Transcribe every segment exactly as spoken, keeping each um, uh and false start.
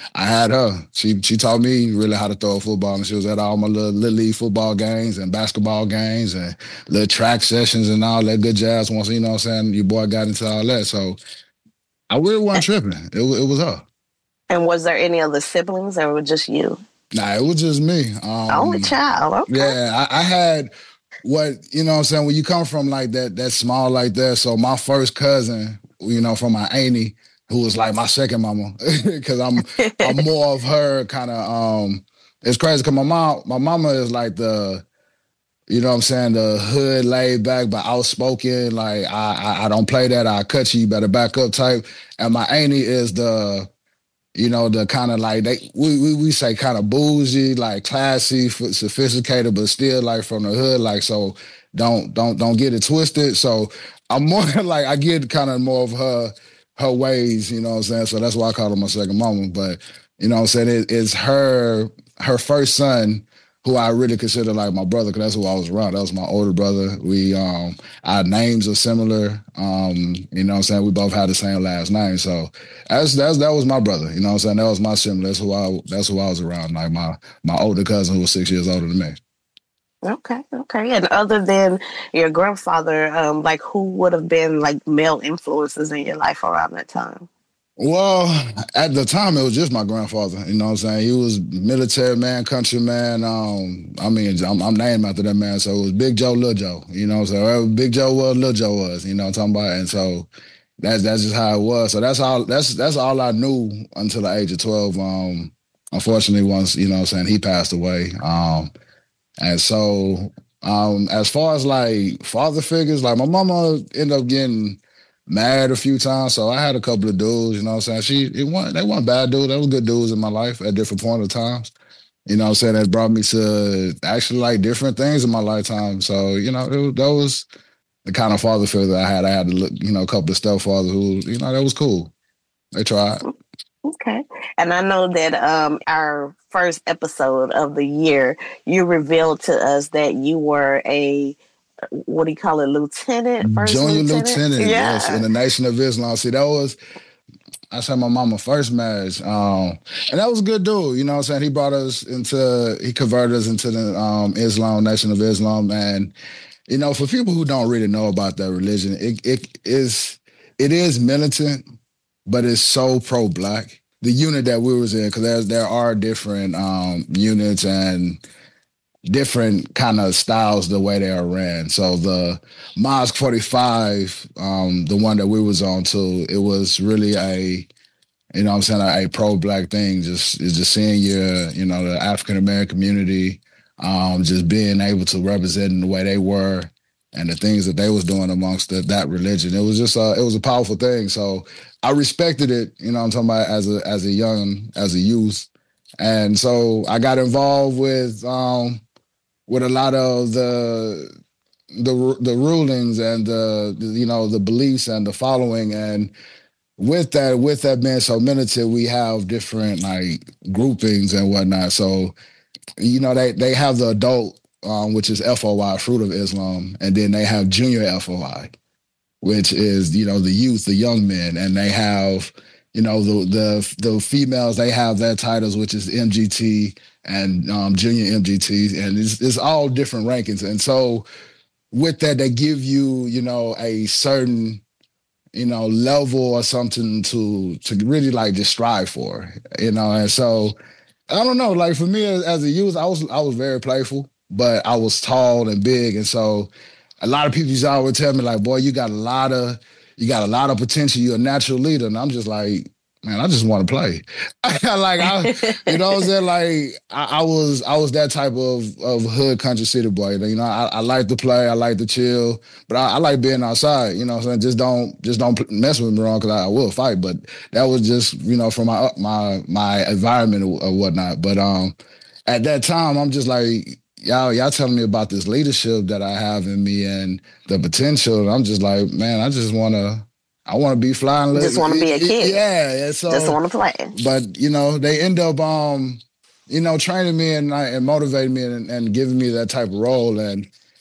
I had her. She she taught me really how to throw a football, and she was at all my little, little league football games and basketball games and little track sessions and all that good jazz. Once you know what I'm saying, your boy got into all that, so I really wasn't tripping. It it was her. And was there any other siblings, or was it just you? Nah, it was just me. Only Um, child. Okay. yeah, I, I had what you know what I'm saying, when you come from like that that small like that. So my first cousin, you know, from my auntie, who was like my second mama, because I'm I'm more of her kind of. Um, it's crazy because my mom my mama is like the, you know what I'm saying, the hood laid back but outspoken. Like I I, I don't play that. I cut you. You better back up type. And my auntie is the, you know, the kind of like they we, we we say kind of bougie, like classy, sophisticated, but still like from the hood. Like, so don't don't don't get it twisted. So I'm more like I get kind of more of her her ways, you know what I'm saying? So that's why I call her my second mama. But you know what I'm saying, it, it's her her first son who I really consider like my brother, because that's who I was around. That was my older brother. We um our names are similar. Um, you know what I'm saying? We both had the same last name. So that's that's that was my brother. You know what I'm saying? That was my sibling. That's who I that's who I was around. Like my my older cousin who was six years older than me. Okay, okay. And other than your grandfather, um, like who would have been like male influences in your life around that time? Well, at the time it was just my grandfather. You know what I'm saying? He was military man, country man. Um, I mean, I'm, I'm named after that man. So it was Big Joe, Little Joe. You know what I'm saying? Wherever Big Joe was, Little Joe was. You know what I'm talking about? And so that's that's just how it was. So that's all that's that's all I knew until the age of twelve. Um, unfortunately, once, you know what I'm saying, he passed away. Um, and so um, as far as like father figures, like my mama ended up getting married a few times, so I had a couple of dudes, you know what I'm saying? She it wasn't they weren't bad dudes. They were good dudes in my life at different points of times. You know what I'm saying? That brought me to actually like different things in my lifetime. So, you know, it, that was the kind of father figure that I had. I had to look, you know, a couple of stepfathers who, you know, that was cool. They tried. Okay. And I know that um, our first episode of the year, you revealed to us that you were a, what do you call it, lieutenant, first Junior lieutenant? lieutenant, yes, in Yeah. the Nation of Islam. See, that was I said my mama first marriage. Um, and that was a good dude, you know what I'm saying? He brought us into, he converted us into the um, Islam, Nation of Islam. And, you know, for people who don't really know about that religion, it, it is it is militant, but it's so pro-black. The unit that we was in, because there are different um, units and different kind of styles the way they are ran. So the Mosque forty-five, um, the one that we was on to, it was really a, you know what I'm saying, a, a pro-black thing. Just is just seeing your, you know, the African American community, um, just being able to represent in the way they were and the things that they was doing amongst the, that religion. It was just a, it was a powerful thing. So I respected it, you know what I'm talking about, as a as a young, as a youth. And so I got involved with um with a lot of the the the rulings and the, you know, the beliefs and the following. And with that with that being so militant, we have different like groupings and whatnot. So, you know, they they have the adult, um, which is F O Y, Fruit of Islam, and then they have junior F O I, which is, you know, the youth, the young men, and they have, you know, the the the females, they have their titles, which is M G T and um, junior M G T, and it's, it's all different rankings. And so with that, they give you, you know, a certain, you know, level or something to to really like just strive for, you know. And so I don't know, like for me as, as a youth, I was I was very playful, but I was tall and big, and so a lot of people used to always tell me like, boy, you got a lot of you got a lot of potential. You're a natural leader, and I'm just like, man, I just want to play. Like I, you know what I'm saying? Like I, I was I was that type of of hood country city boy. You know, I, I like to play, I like to chill, but I, I like being outside. You know what I'm saying? Just don't just don't mess with me wrong, because I, I will fight. But that was just, you know, from my my my environment or, or whatnot. But um, at that time, I'm just like, y'all y'all telling me about this leadership that I have in me and the potential. And I'm just like, man, I just want to. I want to be flying. Just want to be a kid. Yeah, and Just so, want to play. but you know, they end up, um, you know, training me and and motivating me and, and giving me that type of role. And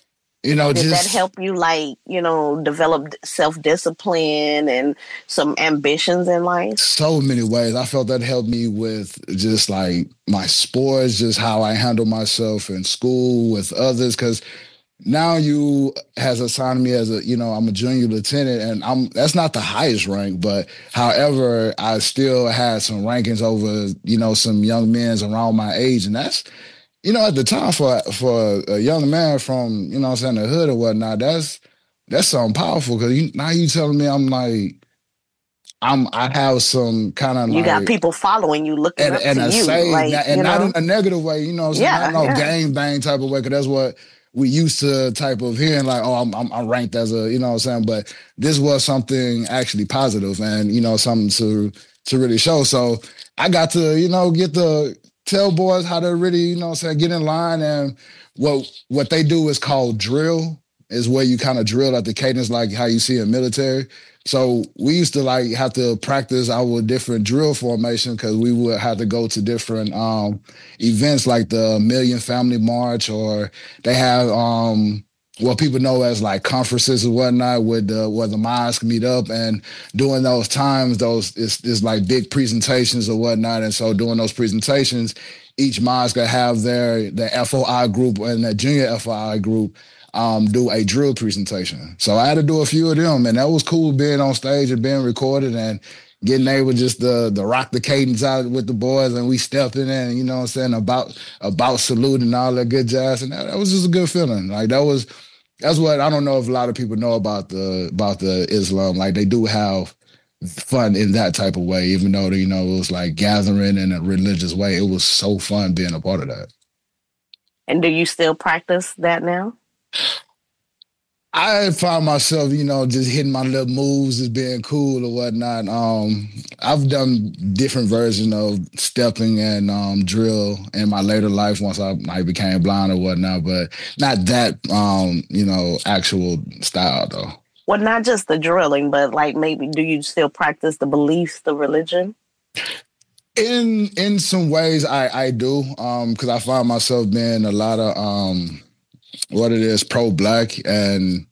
You know, Did that just help you, like, you know, develop self discipline and some ambitions in life? so many ways. I felt that helped me with just like my sports, just how I handle myself in school with others. Cause now you has assigned me as a, you know, I'm a junior lieutenant and I'm, that's not the highest rank, but however, I still had some rankings over, you know, some young men around my age. And that's, you know, at the time for, for a young man from, you know what I'm saying, the hood or whatnot, that's, that's something powerful. Cause you, now you telling me I'm like, I'm I have some kind of You got like people following you, looking and up and to a you, say like, and you not in know? a negative way, you know what I'm saying? Not Yeah, no yeah. gang bang type of way, because that's what we used to type of hearing, like, oh, I'm, I'm I'm ranked as a, you know what I'm saying? But this was something actually positive and, you know, something to to really show. So I got to, you know, get to tell boys how to really, you know what I'm saying, get in line. And what what they do is called drill, is where you kind of drill at the cadence like how you see in military. So we used to like have to practice our different drill formation because we would have to go to different um, events like the Million Family March, or they have um, what people know as like conferences and whatnot, with the, where the mosque meet up. And during those times, those it's, it's like big presentations or whatnot. And so during those presentations, each mosque will have their the F O I group and the junior F O I group um, do a drill presentation. So I had to do a few of them, and that was cool being on stage and being recorded and getting able just to, to rock the cadence out with the boys, and we stepped in and, you know what I'm saying, about about salute and all that good jazz. And that, that was just a good feeling. Like that was that's what I don't know if a lot of people know about the about the Islam. Like they do have fun in that type of way, even though, you know, it was like gathering in a religious way. It was so fun being a part of that. And do you still practice that now? I find myself, you know, just hitting my little moves as being cool or whatnot. Um, I've done different versions of stepping and um, drill in my later life once I, I became blind or whatnot, but not that, um, you know, actual style though. Well, not just the drilling, but like maybe do you still practice the beliefs, the religion? In in some ways, I I do, um, because I find myself being a lot of um, what it is pro black, and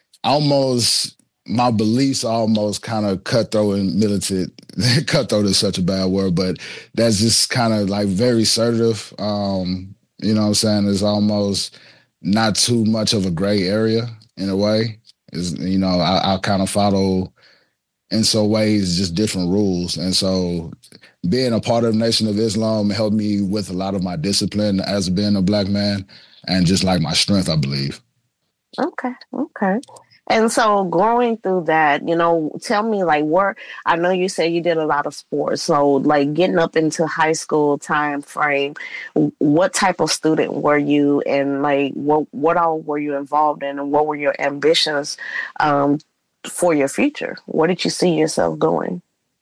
almost my beliefs are almost kind of cutthroat and militant. Cutthroat is such a bad word, but that's just kind of like very assertive. Um, you know what I'm saying? It's almost not too much of a gray area in a way. Is, you know, I, I kind of follow in some ways just different rules. And so being a part of the Nation of Islam helped me with a lot of my discipline as being a black man and just like my strength, I believe. Okay, okay. And so growing through that, you know, tell me like where I know you said you did a lot of sports. So like getting up into high school time frame, what type of student were you and like what what all were you involved in and what were your ambitions um, for your future? Where did you see yourself going?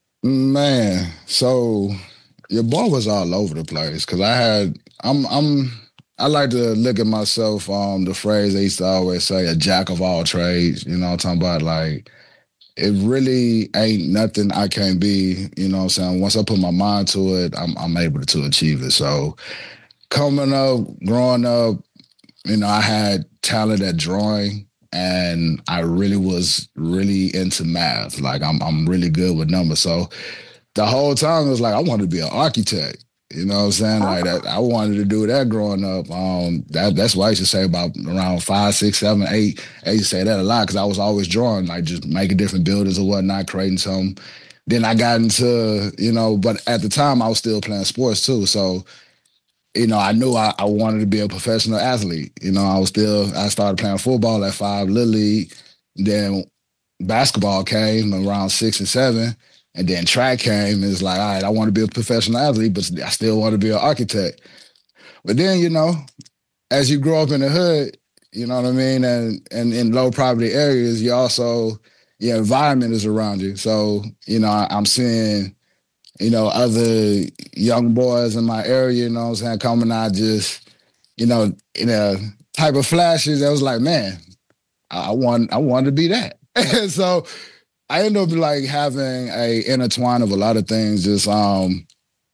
Man, so your boy was all over the place because I had I'm I'm I like to look at myself, um the phrase they used to always say, a jack of all trades. You know what I'm talking about? Like it really ain't nothing I can't be, you know what I'm saying? Once I put my mind to it, I'm I'm able to achieve it. So coming up, growing up, you know, I had talent at drawing, and I really was really into math. Like I'm I'm really good with numbers. So the whole time it was like I wanted to be an architect. You know what I'm saying? Like that, I wanted to do that growing up. Um, that that's why I used to say about around five, six, seven, eight. I used to say that a lot because I was always drawing, like just making different buildings or whatnot, creating some. Then I got into, you know, but at the time I was still playing sports too. So, you know, I knew I, I wanted to be a professional athlete. You know, I was still, I started playing football at five, Little League. Then basketball came around six and seven. And then track came, and it's like, all right, I want to be a professional athlete, but I still want to be an architect. But then, you know, as you grow up in the hood, you know what I mean, and and in low poverty areas, you also your environment is around you. So, you know, I, I'm seeing, you know, other young boys in my area, you know what I'm saying, coming out just, you know, in a type of flashes. I was like, man, I want I wanted to be that. So I ended up like having a intertwine of a lot of things. Just um,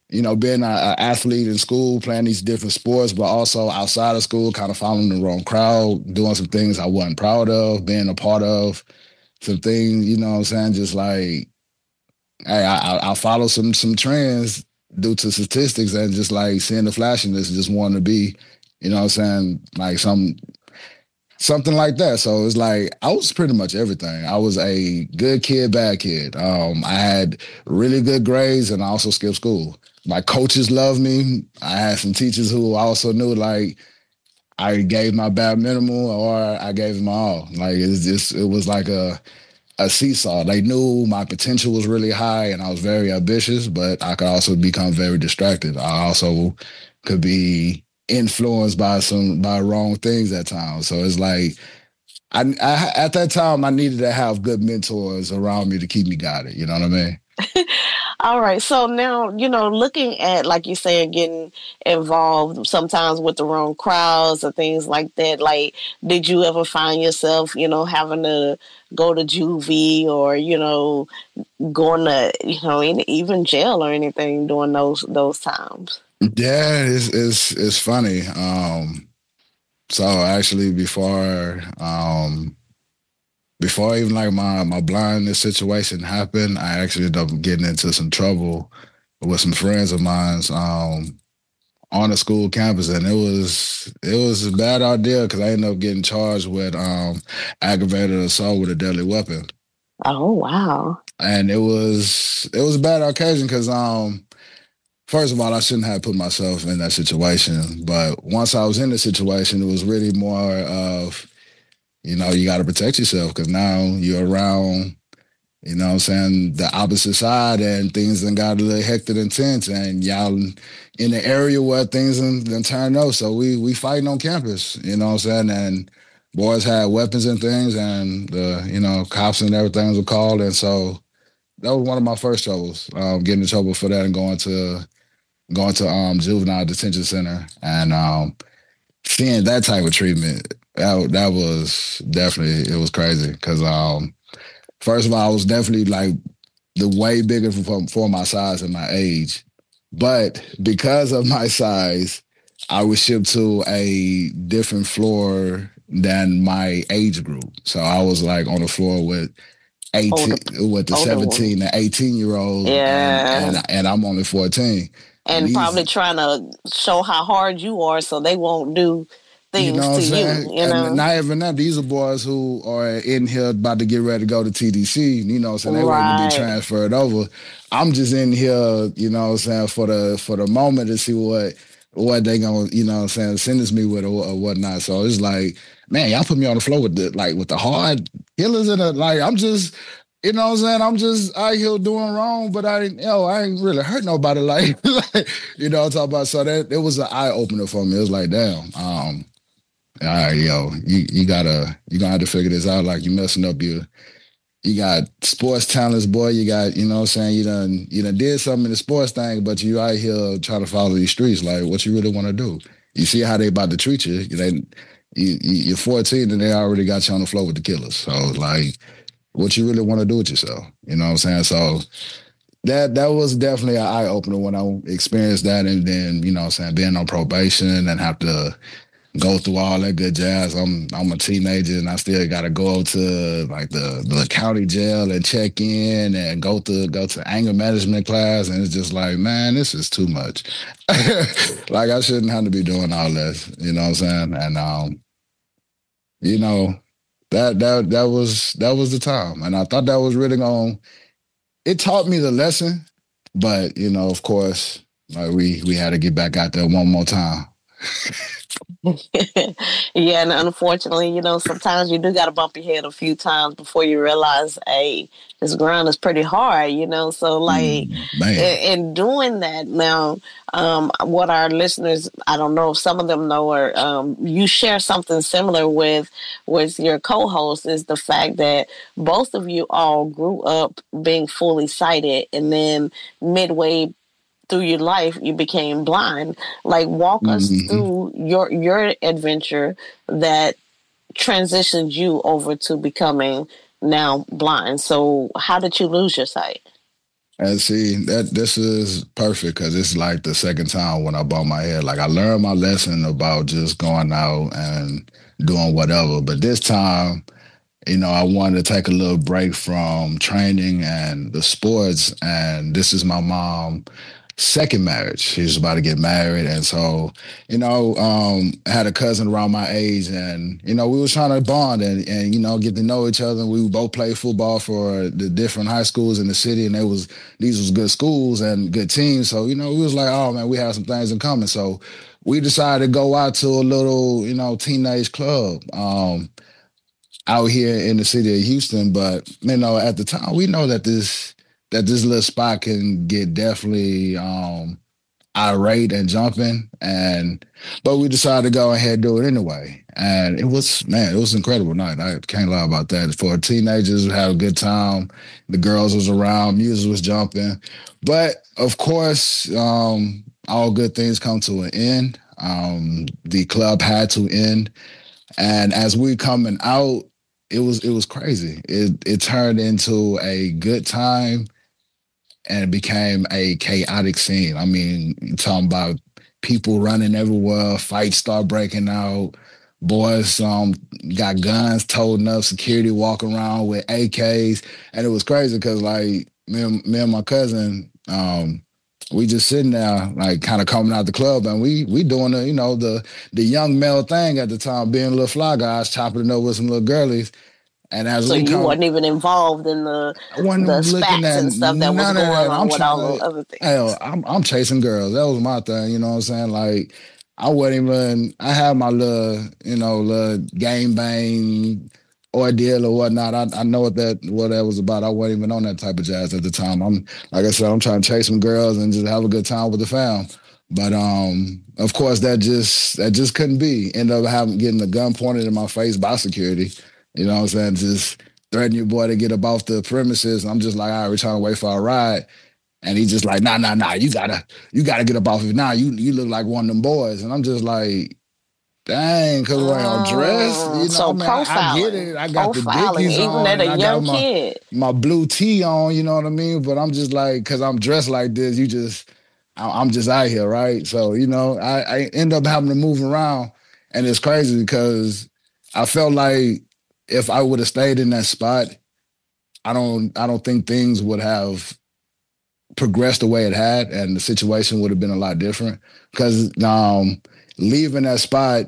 you know, being an athlete in school, playing these different sports, but also outside of school, kind of following the wrong crowd, doing some things I wasn't proud of, being a part of some things, you know what I'm saying? Just like, hey, I, I follow some some trends due to statistics and just like seeing the flashiness, just wanting to be, you know what I'm saying, like some something like that. So it's like I was pretty much everything. I was a good kid, bad kid. Um, I had really good grades, and I also skipped school. My coaches loved me. I had some teachers who also knew like I gave my bare minimal or I gave them all. Like it's just it was like a a seesaw. They knew my potential was really high and I was very ambitious, but I could also become very distracted. I also could be influenced by some by wrong things at times. So it's like I, I at that time I needed to have good mentors around me to keep me guided. You know what I mean? All right. So now, you know, looking at, like you said, getting involved sometimes with the wrong crowds or things like that, like, did you ever find yourself, you know, having to go to juvie or, you know, going to, you know, in, even jail or anything during those those times? Yeah, it's it's it's funny. Um, so actually before um before even like my my blindness situation happened, I actually ended up getting into some trouble with some friends of mine um, on the school campus, and it was it was a bad idea because I ended up getting charged with um, aggravated assault with a deadly weapon. Oh, wow. And it was it was a bad occasion because um, first of all, I shouldn't have put myself in that situation. But once I was in the situation, it was really more of, you know, you got to protect yourself because now you're around, you know what I'm saying, the opposite side, and things then got a little hectic and tense, and y'all in the area where things then turn up. So we we fighting on campus, you know what I'm saying? And boys had weapons and things, and the, you know, cops and everything were called. And so that was one of my first troubles, um, getting in trouble for that and going to going to um, juvenile detention center. And um, seeing that type of treatment, that, that was definitely, it was crazy because um, first of all, I was definitely like the way bigger for, for my size and my age. But because of my size, I was shipped to a different floor than my age group. So I was like on the floor with eighteen, older, with the seventeen to eighteen year olds, yeah. and, and and I'm only fourteen. And, and these, probably trying to show how hard you are so they won't do things, you know what I'm saying? You, you know? And not even that, these are boys who are in here about to get ready to go to T D C, you know what I'm saying? They right. waiting to be transferred over. I'm just in here, you know what I'm saying, for the for the moment to see what what they gonna, you know what I'm saying, sentence me with or, or whatnot. So it's like, man, y'all put me on the floor with the like with the hard killers and like I'm just, you know what I'm saying? I'm just out here doing wrong, but I didn't, yo, I ain't really hurt nobody. Like, like you know what I'm talking about? So that it was an eye opener for me. It was like, damn, um, all right, yo, you, you gotta you gonna have to figure this out. Like you messing up your you got sports talents, boy. You got, you know what I'm saying, you done you done did something in the sports thing, but you out here trying to follow these streets. Like what you really want to do? You see how they about to treat you. They you, you're fourteen and they already got you on the floor with the killers. So like what you really want to do with yourself. You know what I'm saying? So that that was definitely an eye opener when I experienced that, and then, you know what I'm saying, being on probation and have to go through all that good jazz. I'm I'm a teenager and I still gotta go to like the, the county jail and check in and go to go to anger management class, and it's just like, man, this is too much. Like I shouldn't have to be doing all this, you know what I'm saying? And um, you know, that that that was that was the time. And I thought that was really going it taught me the lesson, but you know, of course, like we we had to get back out there one more time. Yeah, and unfortunately, you know, sometimes you do got to bump your head a few times before you realize, hey, this ground is pretty hard, you know. So, like, mm, in, in doing that now, um, what our listeners, I don't know if some of them know, or um, you share something similar with with your co-host, is the fact that both of you all grew up being fully sighted, and then midway through your life you became blind. Like walk mm-hmm. us through your your adventure that transitioned you over to becoming now blind. So how did you lose your sight? And see that this is perfect because it's like the second time when I bumped my head. Like I learned my lesson about just going out and doing whatever, but this time, you know, I wanted to take a little break from training and the sports. And this is my mom second marriage. She's about to get married, and so you know, um, I had a cousin around my age, and you know, we was trying to bond and and you know get to know each other. We both played football for the different high schools in the city, and they was these was good schools and good teams. So you know, we was like, oh man, we have some things in common. So we decided to go out to a little, you know, teenage club. Um, out here in the city of Houston. But you know, at the time, we know that this that this little spot can get definitely um, irate and jumping, and but we decided to go ahead and do it anyway. And it was man, it was an incredible night. I can't lie about that. For teenagers, we had a good time. The girls was around, music was jumping, but of course, um, all good things come to an end. Um, the club had to end, and as we coming out, it was it was crazy. It it turned into a good time and it became a chaotic scene. I mean, you're talking about people running everywhere, fights start breaking out, boys um got guns toting up, security walking around with A Ks, and it was crazy because like me and, me and my cousin, um, we just sitting there like kind of coming out the club and we we doing the you know the the young male thing at the time, being little fly guys, chopping it up with some little girlies. And as So we you come, wasn't even involved in the I wasn't the looking spats at and stuff that was none of going that. I'm on with trying all the to, other hell, things. I'm I'm chasing girls. That was my thing. You know what I'm saying? Like I wasn't even. I had my little, you know, little game bang ordeal or whatnot. I, I know what that what that was about. I wasn't even on that type of jazz at the time. I'm like I said, I'm trying to chase some girls and just have a good time with the fam. But um, of course, that just that just couldn't be. End up having getting a gun pointed in my face by security. You know what I'm saying? Just threaten your boy to get up off the premises. And I'm just like, all right, we're trying to wait for a ride. And he's just like, nah, nah, nah, you gotta, you gotta get up off of it now. You you look like one of them boys. And I'm just like, dang, cause we're all dressed. Mm, You know, I so mean, I, I get profiling, it. I got the profiling, dickies even on at and a I got young my kid. my blue tee on, you know what I mean? But I'm just like, cause I'm dressed like this, you just I- I'm just out here, right? So, you know, I, I end up having to move around. And it's crazy because I felt like if I would have stayed in that spot, I don't I don't think things would have progressed the way it had, and the situation would have been a lot different. Because um, leaving that spot,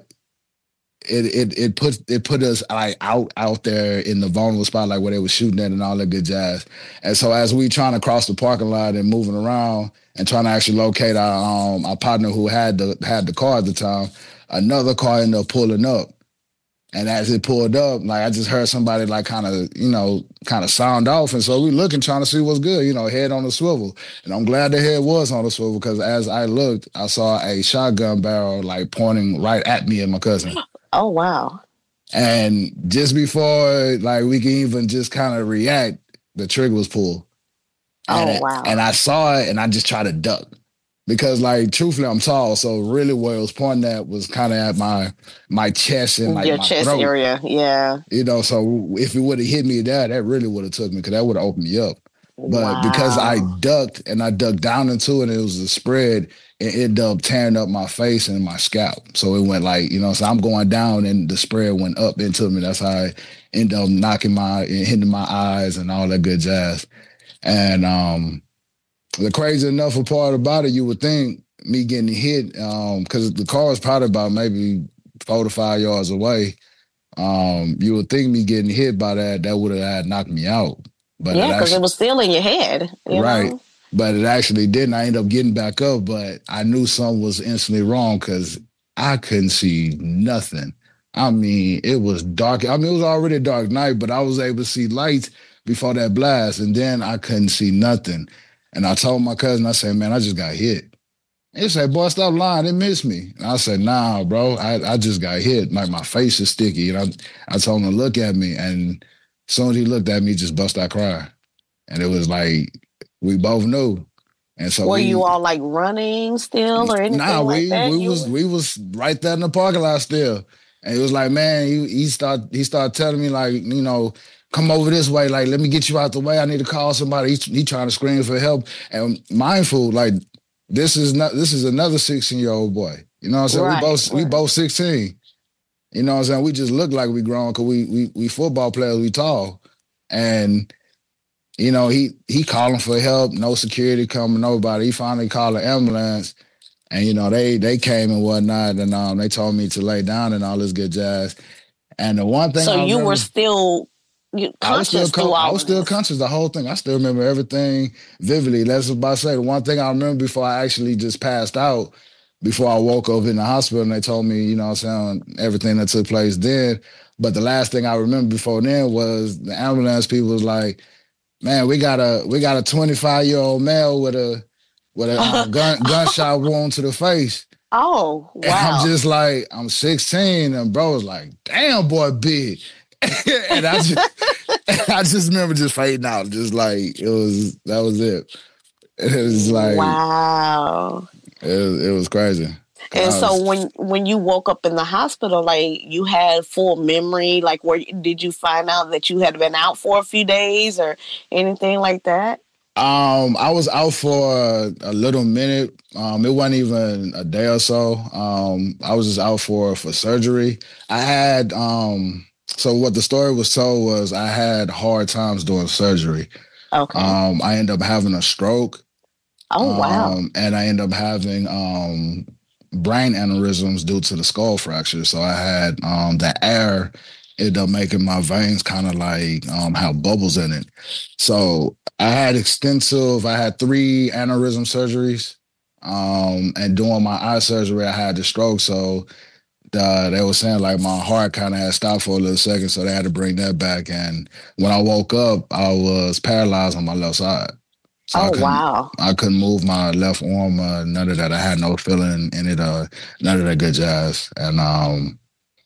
it it it put it put us like out out there in the vulnerable spot, like where they were shooting at and all that good jazz. And so as we trying to cross the parking lot and moving around and trying to actually locate our um our partner who had the had the car at the time, another car ended up pulling up. And as it pulled up, like I just heard somebody like kind of, you know, kind of sound off. And so we looking, trying to see what's good, you know, head on the swivel. And I'm glad the head was on the swivel because as I looked, I saw a shotgun barrel like pointing right at me and my cousin. Oh wow. And just before like we can even just kind of react, the trigger was pulled. Oh And and wow. I saw it and I just tried to duck. Because like truthfully I'm tall, so really where it was pointing at was kind of at my my chest and like Your my chest throat. area. Yeah. You know, so if it would have hit me there, that really would have took me because that would have opened me up. But because I Wow. ducked and I ducked down into it, and it was a spread, it ended up tearing up my face and my scalp. So it went like, you know, so I'm going down and the spread went up into me. That's how I ended up knocking my, hitting my eyes and all that good jazz. And um, the crazy enough part about it, you would think me getting hit, because um, the car was probably about maybe four to five yards away. Um, you would think me getting hit by that, that would have knocked me out. But it Yeah, because it actually, was still in your head, you right. know? But it actually didn't. I ended up getting back up, but I knew something was instantly wrong because I couldn't see nothing. I mean, it was dark. I mean, it was already a dark night, but I was able to see lights before that blast, and then I couldn't see nothing. And I told my cousin, I said, man, I just got hit. He said, boy, stop lying. They missed me. And I said, nah, bro, I, I just got hit. Like my face is sticky. And I, I told him to look at me. And as soon as he looked at me, he just bust out crying. And it was like, we both knew. And so Were you we, all like running still or nah, anything like we that? we You was were? we was right there in the parking lot still. And he was like, man, he he start he started telling me like, you know, come over this way, like let me get you out the way. I need to call somebody. He, he trying to scream for help. And mindful, like this is not this is another sixteen year old boy. You know what I'm saying? Right, We both right. we both sixteen. You know what I'm saying? We just look like we grown because we we we football players, we tall. And you know, he he calling for help, no security coming, nobody. He finally called an ambulance. And you know, they they came and whatnot, and um, they told me to lay down and all this good jazz. And the one thing So I you were remember, still you, I was still conscious through co- I all was of still this. conscious the whole thing. I still remember everything vividly. That's what I say. The one thing I remember before I actually just passed out, before I woke up in the hospital, and they told me, you know, what I'm saying everything that took place then. But the last thing I remember before then was the ambulance people was like, man, we got a we got a twenty-five year old male with a with a um, gun gunshot wound to the face. Oh, And I'm wow. just like, I'm sixteen, and bro was like, damn, boy, big. And I just I just remember just fading out, just like it was that was it. It was like Wow. it was, it was crazy. And I so was when when you woke up in the hospital, like you had full memory, like where did you find out that you had been out for a few days or anything like that? um I was out for a, a little minute. Um, it wasn't even a day or so. Um, I was just out for for surgery. I had um so what the story was told was I had hard times doing surgery. Okay. Um, I ended up having a stroke. Oh, wow. Um, and I ended up having um, brain aneurysms due to the skull fracture. So I had um, the air ended up making my veins kind of like um, have bubbles in it. So I had extensive, I had three aneurysm surgeries. Um, and doing my eye surgery, I had the stroke. So uh, they were saying like my heart kind of had stopped for a little second. So they had to bring that back. And when I woke up, I was paralyzed on my left side. So I Oh, couldn't wow. I couldn't move my left arm, uh, none of that. I had no feeling in it, uh, none of that good jazz. And um,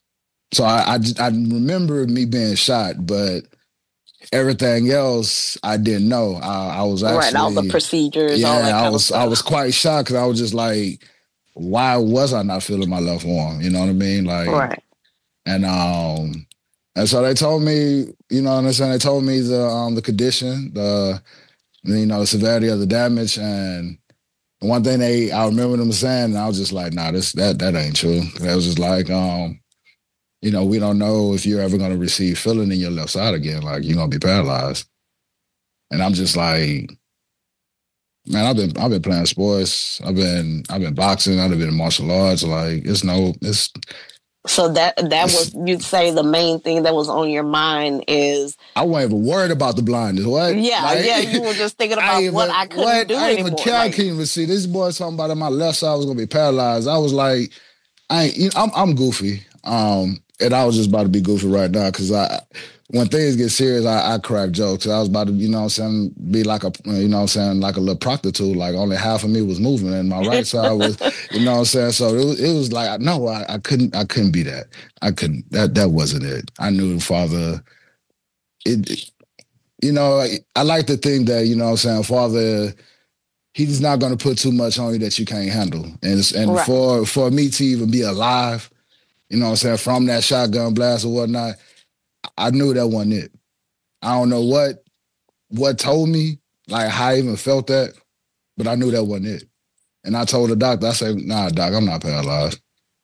so I, I I remember me being shot, but everything else I didn't know. I, I was Right. All the actually, procedures, all yeah, that I kind of was I was stuff. quite shocked because I was just like, why was I not feeling my left arm? You know what I mean? Like, Right. and um, and so they told me, you know what I'm saying? They told me the um the condition, the you know the severity of the damage, and one thing they I remember them saying, and I was just like, nah, this that that ain't true. It was just like, um, you know, we don't know if you're ever gonna receive feeling in your left side again, like you're gonna be paralyzed. And I'm just like, man, I've been I've been playing sports, I've been I've been boxing, I've been in martial arts, like it's no it's, So that that it's was you'd say the main thing that was on your mind is I wasn't even worried about the blindness. What? yeah, Like yeah, you were just thinking I about what even I couldn't what do I even anymore. care. I Like couldn't even see this boy talking about on my left side was gonna be paralyzed. I was like, I ain't, you know, I'm I'm goofy. Um, and I was just about to be goofy right now because I, when things get serious, I, I crack jokes. I was about to, you know, what I'm saying, be like a, you know, what I'm saying, like a little proctor tool. Like only half of me was moving, and my right side was, you know, what I'm saying. So it was, it was like, no, I, I couldn't, I couldn't be that. I couldn't. That that wasn't it. I knew Father. It, you know, I, I like to think that, you know, what I'm saying, Father. He's not going to put too much on you that you can't handle, and and right. for for me to even be alive, you know what I'm saying, from that shotgun blast or whatnot, I knew that wasn't it. I don't know what what told me, like how I even felt that, but I knew that wasn't it. And I told the doctor, I said, nah, doc, I'm not paralyzed.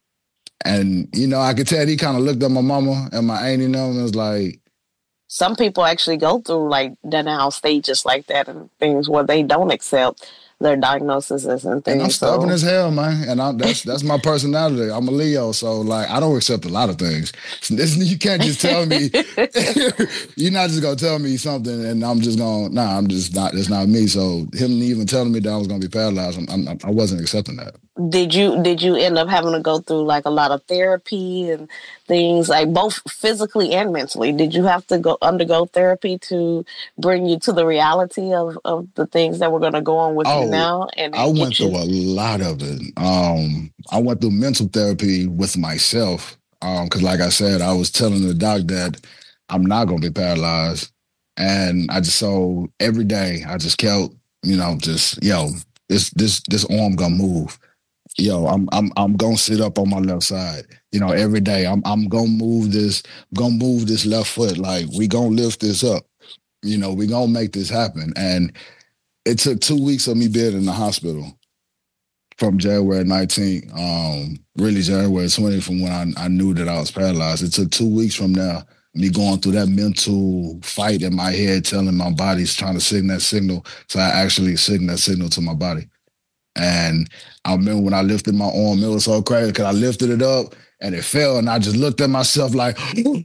And, you know, I could tell he kind of looked at my mama and my auntie and them and was like, Some people actually go through like denial stages like that and things where they don't accept their diagnoses and and I'm things. stubborn So as hell, man. And I, that's that's my personality. I'm a Leo, so like I don't accept a lot of things. This, you can't just tell me. You're not just gonna tell me something, and I'm just gonna. Nah, I'm just not. It's not me. So him even telling me that I was gonna be paralyzed, I'm, I'm, I wasn't accepting that. did you did you end up having to go through like a lot of therapy and things like both physically and mentally? Did you have to go undergo therapy to bring you to the reality of, of the things that were going to go on with you Oh, now and, I and went get through you? a lot of it. Um, I went through mental therapy with myself. Um, because like I said, I was telling the doc that I'm not gonna be paralyzed. And I just so every day I just kept, you know, just yo, this this this arm gonna move. yo, I'm I'm I'm gonna sit up on my left side. You know, every day. I'm I'm gonna move this, gonna move this left foot. Like we gonna lift this up. You know, we gonna make this happen. And it took two weeks of me being in the hospital from January nineteenth, um, really January twentieth, from when I, I knew that I was paralyzed. It took two weeks from there, me going through that mental fight in my head, telling my body's trying to signal that signal. So I actually signal that signal to my body. And I remember when I lifted my arm, it was so crazy because I lifted it up and it fell, and I just looked at myself like,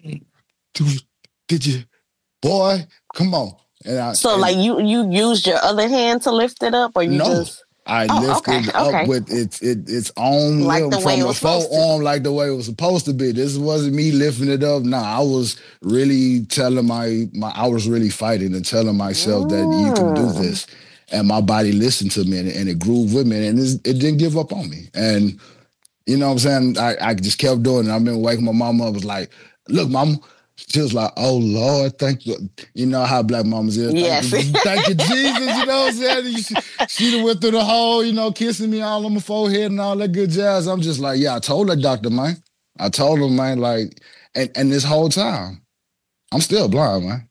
did you, boy, come on. And I So and like you you used your other hand to lift it up, or you no, just I oh okay lifted up okay with its it, its own like limb the way from it the was supposed to. forearm, like the way it was supposed to be. This wasn't me lifting it up. Nah, I was really telling my my I was really fighting and telling myself that you can do Mm. this, and my body listened to me, and, and it grooved with me, and it, it didn't give up on me. And you know what I'm saying? I, I just kept doing it. I remember waking my mama up, was like, look, mama. She was like, oh Lord, thank you. You know how black mamas is. Thank Yes. you, thank you, Jesus. You know what I'm saying? She, she done went through the whole, you know, kissing me all on my forehead and all that good jazz. I'm just like, yeah, I told that doctor, man. I told him, man, like, and, and this whole time, I'm still blind, man.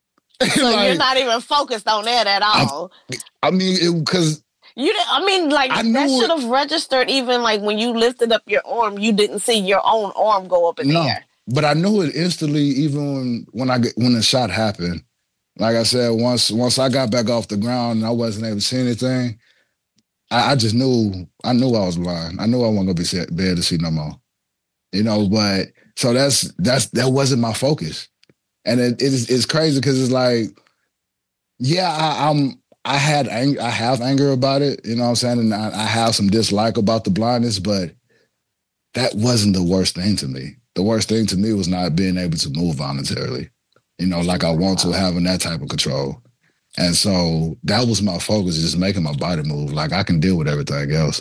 So you're like, not even focused on that at I, all. I mean, because You didn't, I mean, like I that knew should it. have registered even like when you lifted up your arm, you didn't see your own arm go up in the No, air. but I knew it instantly, even when when I get, when the shot happened. Like I said, once once I got back off the ground and I wasn't able to see anything, I, I just knew I knew I was blind. I knew I wasn't gonna be, see, be able to see no more. You know, but so that's that's that wasn't my focus, and it, it is it's crazy because it's like, yeah, I, I'm I had anger, I have anger about it. You know what I'm saying, and I, I have some dislike about the blindness, but that wasn't the worst thing to me. The worst thing to me was not being able to move voluntarily. You know, like I want to, Wow. having that type of control. And so that was my focus, just making my body move. Like I can deal with everything else.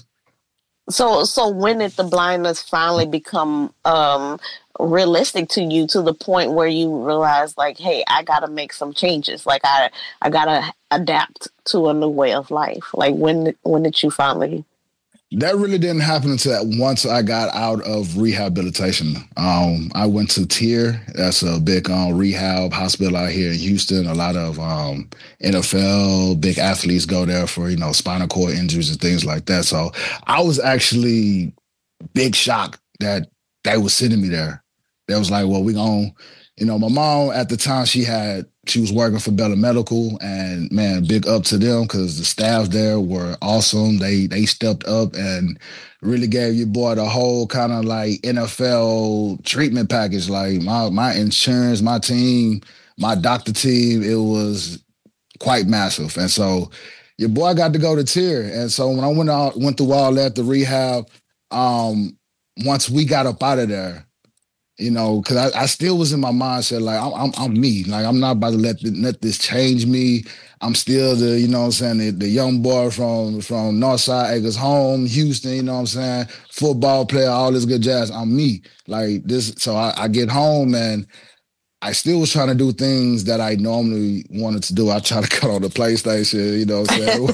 So so when did the blindness finally become um realistic to you to the point where you realize like, hey, I gotta make some changes. Like I I gotta adapt to a new way of life. Like when when did you finally That really didn't happen until once I got out of rehabilitation. Um, I went to Tier. That's a big um, rehab hospital out here in Houston. A lot of um, N F L big athletes go there for you know spinal cord injuries and things like that. So I was actually big shock that they was sending me there. They was like, well, we gonna, you know, my mom at the time she had she was working for Bella Medical, and man, big up to them because the staff there were awesome. They they stepped up and really gave your boy the whole kind of like N F L treatment package. Like my my insurance, my team, my doctor team, it was quite massive. And so your boy got to go to Tier. And so when I went out, went through all that, the rehab, um, once we got up out of there, you know, because I, I still was in my mindset like I'm, I'm I'm me, like I'm not about to let let this change me. I'm still the you know what I'm saying the, the young boy from from Northside Acres home, Houston. You know what I'm saying, football player, all this good jazz. I'm me, like this. So I, I get home and I still was trying to do things that I normally wanted to do. I try to cut on the PlayStation, you know what I'm saying?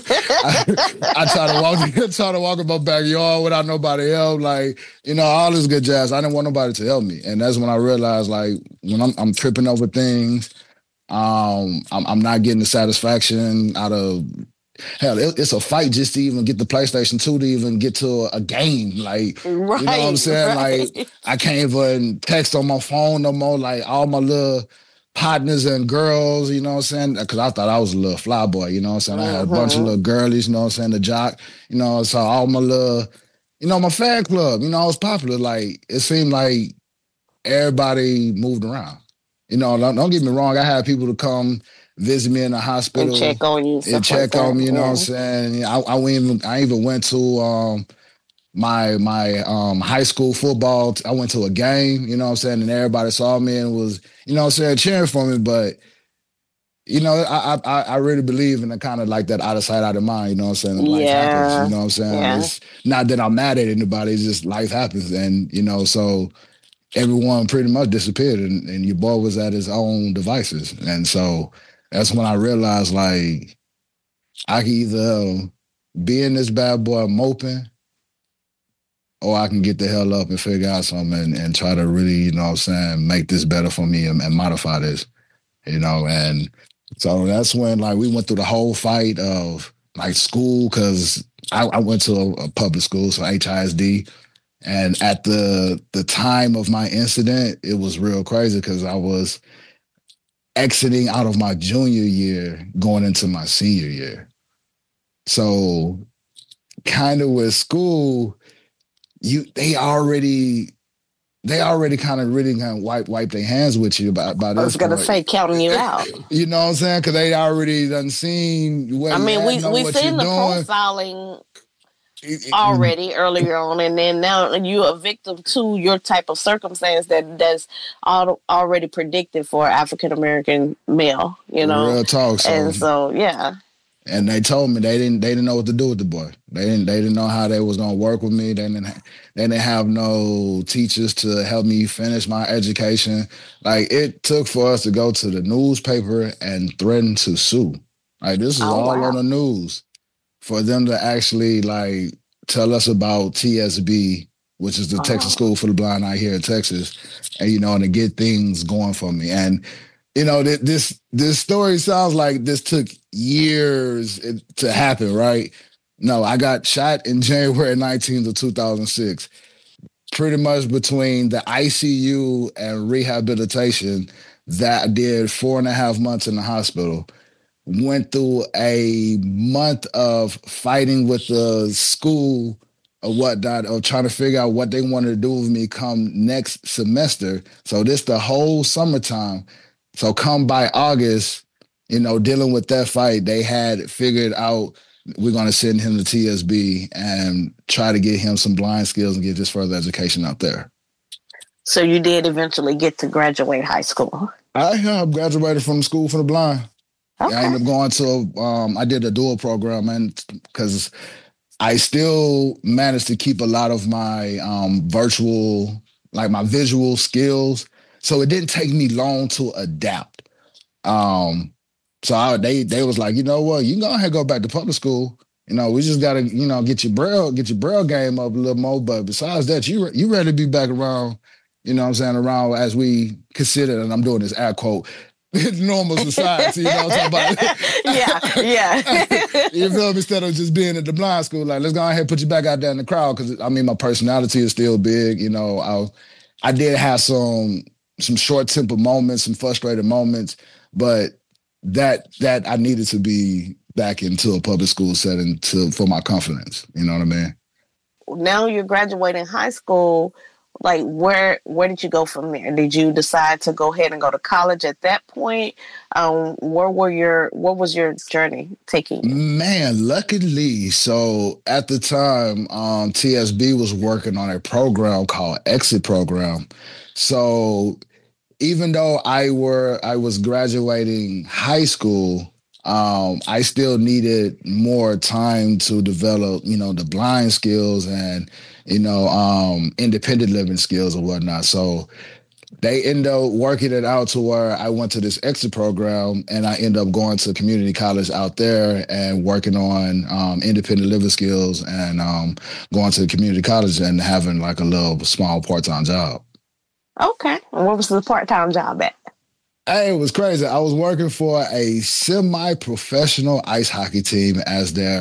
I, I try to walk try to walk in my backyard without nobody else, like, you know, all this good jazz. I didn't want nobody to help me. And that's when I realized, like, when I'm, I'm tripping over things, um, I'm, I'm not getting the satisfaction out of hell, it, it's a fight just to even get the PlayStation two to even get to a, a game. Like, you know what I'm right, saying? Like, right. I can't even text on my phone no more. Like, all my little partners and girls, you know what I'm saying? Because I thought I was a little fly boy, you know what I'm saying? I had a bunch of Mm-hmm. little girlies, you know what I'm saying? The jock, you know, so all my little, you know, my fan club, you know, I was popular. Like, it seemed like everybody moved around. You know, don't, don't get me wrong. I had people to come visit me in the And hospital check on you, and stuff like check on that. me. You know what I'm Yeah. saying? I, I went even, I even went to um, my my um, high school football. I went to a game. You know what I'm saying? And everybody saw me and was you know what I'm saying cheering for me. But you know, I I I really believe in the kind of like that out of sight, out of mind. You know what I'm saying? And life happens. You Yeah. know what I'm saying? Yeah. It's not that I'm mad at anybody. It's just life happens, and you know so everyone pretty much disappeared and, and your boy was at his own devices. And so that's when I realized like I could either be in this bad boy moping or I can get the hell up and figure out something and, and try to really, you know what I'm saying, make this better for me and, and modify this, you know. And so that's when, like, we went through the whole fight of, like, school, because I, I went to a, a public school, so H I S D. And at the the time of my incident, it was real crazy because I was exiting out of my junior year, going into my senior year. So kind of with school, you they already they already kind of really kind of wipe wipe their hands with you by, by I was this gonna point. say counting you out. You know what I'm saying? Because they already done seen where I you mean, at, we know we what seen you're the doing. profiling already earlier on, and then now you're a victim to your type of circumstance that that's all, already predicted for African American male, you know, Real talk. So, and so yeah. and they told me they didn't they didn't know what to do with the boy. They didn't they didn't know how they was gonna work with me. They didn't ha- they didn't have no teachers to help me finish my education. Like, it took for us to go to the newspaper and threaten to sue. Like, this is Oh all on wow. the news, for them to actually, like, tell us about T S B, which is the Texas Oh. School for the Blind out here in Texas, and, you know, and to get things going for me. And, you know, th- this this story sounds like this took years to happen, right? No, I got shot in January nineteenth of two thousand six. Pretty much between the I C U and rehabilitation, that I did four and a half months in the hospital. Went through a month of fighting with the school or whatnot, of trying to figure out what they wanted to do with me come next semester. So this the whole summertime. So come by August, you know, dealing with that fight, they had figured out we're going to send him to T S B and try to get him some blind skills and get his further education out there. So you did eventually get to graduate high school. I uh, graduated from the School for the Blind. Okay. I ended up going to, um, I did a dual program, and because I still managed to keep a lot of my um, virtual, like my visual skills. So it didn't take me long to adapt. Um, so I, they they was like, you know what, you can go ahead and go back to public school. You know, we just gotta, you know, get your braille, get your braille game up a little more. But besides that, you you ready to be back around, you know what I'm saying, around as we consider, and I'm doing this air quote, normal society, you know what I'm talking about? yeah, yeah. You feel me? Instead of just being at the blind school, like, let's go ahead and put you back out there in the crowd. Because, I mean, my personality is still big. You know, I I did have some some short temper moments, some frustrated moments, but that that I needed to be back into a public school setting to for my confidence. You know what I mean? Now you're graduating high school. Like, where where did you go from there? Did you decide to go ahead and go to college at that point? Um, where were your what was your journey taking you? Man, luckily, so at the time, um, T S B was working on a program called Exit Program. So even though I were I was graduating high school, um, I still needed more time to develop, you know, the blind skills and, you know, um, independent living skills and whatnot. So they end up working it out to where I went to this exit program, and I end up going to community college out there and working on um, independent living skills, and um, going to the community college and having like a little small part-time job. Okay. And what was the part time job at? Hey, it was crazy. I was working for a semi-professional ice hockey team as their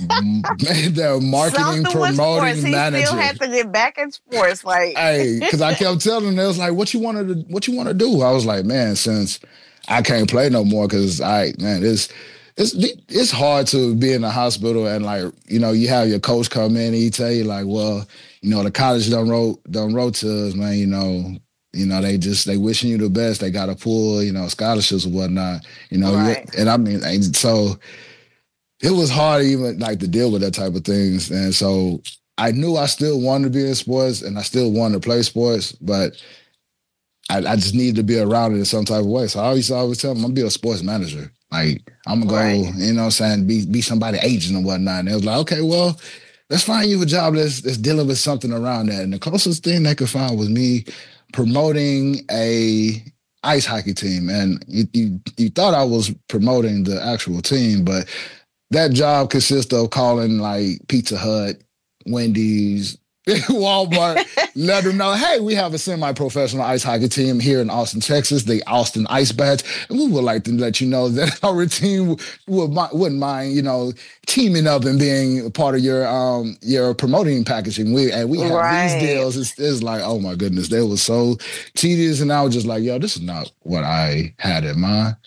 their marketing Something with promoting sports. He manager. still had to get back in sports. Like, Hey, because I kept telling them, they was like, "What you want to what you want to do?" I was like, "Man, since I can't play no more, because I man, it's it's it's hard to be in the hospital and, like, you know, you have your coach come in and he tell you, like, well, you know, the college done wrote done wrote to us, man, you know." You know, they just they wishing you the best. They got to pull, you know, scholarships or whatnot. You know, right. and I mean, and so it was hard even like to deal with that type of things. And so I knew I still wanted to be in sports and I still wanted to play sports, but I, I just needed to be around it in some type of way. So I always always tell them I'm gonna be a sports manager. Like, I'm gonna go, Right. you know what I'm saying, be be somebody agent and whatnot. And they was like, okay, well, let's find you a job that's that's dealing with something around that. And the closest thing they could find was me promoting a ice hockey team. And you, you you thought I was promoting the actual team, but that job consists of calling like Pizza Hut, Wendy's, Walmart, let them know, hey, we have a semi-professional ice hockey team here in Austin, Texas, the Austin Ice Bats, and we would like to let you know that our team would, wouldn't mind, you know, teaming up and being a part of your um your promoting packaging. We and we have right. these deals. It's, it's like, oh my goodness, they were so tedious, and I was just like, yo, this is not what I had in mind.